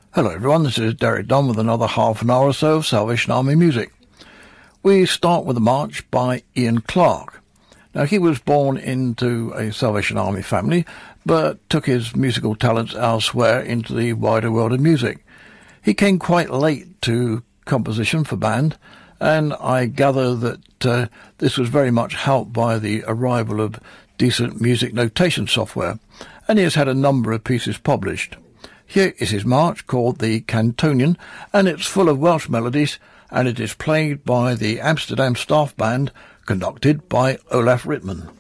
Hello everyone, this is Derek Dunn with another half an hour or so of Salvation Army music. We start with a march by Ian Clark. Now he was born into a Salvation Army family, but took his musical talents elsewhere into the wider world of music. He came quite late to composition for band, and I gather that this was very much helped by the arrival of decent music notation software, and he has had a number of pieces published. Here is his march called the Cantonian, and it's full of Welsh melodies, and it is played by the Amsterdam Staff Band, conducted by Olaf Rittmann.